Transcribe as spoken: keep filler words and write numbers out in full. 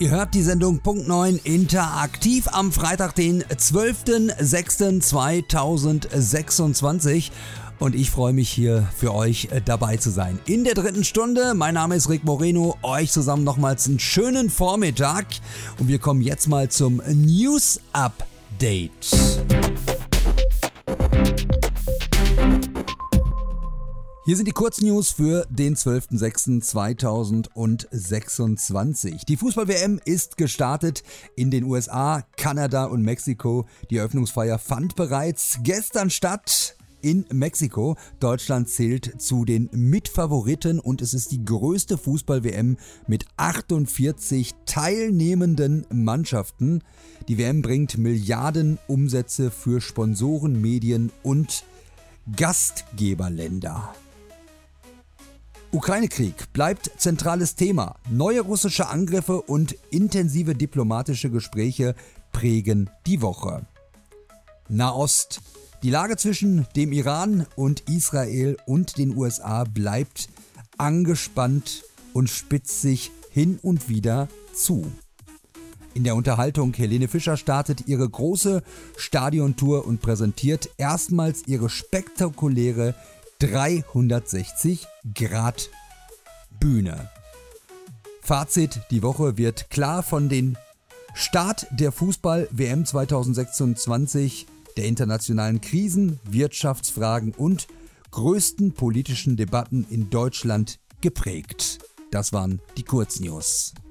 Ihr hört die Sendung Punkt neun interaktiv am Freitag, den zwölften sechsten zweitausendsechsundzwanzig. Und ich freue mich hier für euch dabei zu sein. In der dritten Stunde, mein Name ist Rick Moreno, euch zusammen nochmals einen schönen Vormittag. Und wir kommen jetzt mal zum News Update. Hier sind die Kurznews für den zwölften sechsten zweitausendsechsundzwanzig. Die Fußball-W M ist gestartet in den U S A, Kanada und Mexiko. Die Eröffnungsfeier fand bereits gestern statt in Mexiko. Deutschland zählt zu den Mitfavoriten und es ist die größte Fußball-W M mit achtundvierzig teilnehmenden Mannschaften. Die W M bringt Milliarden Umsätze für Sponsoren, Medien und Gastgeberländer. Ukraine-Krieg bleibt zentrales Thema. Neue russische Angriffe und intensive diplomatische Gespräche prägen die Woche. Nahost. Die Lage zwischen dem Iran und Israel und den U S A bleibt angespannt und spitzt sich hin und wieder zu. In der Unterhaltung, Helene Fischer startet ihre große Stadiontour und präsentiert erstmals ihre spektakuläre dreihundertsechzig Grad Bühne. Fazit, die Woche wird klar von den Start der Fußball-W M zweitausendsechsundzwanzig, der internationalen Krisen, Wirtschaftsfragen und größten politischen Debatten in Deutschland geprägt. Das waren die Kurznews.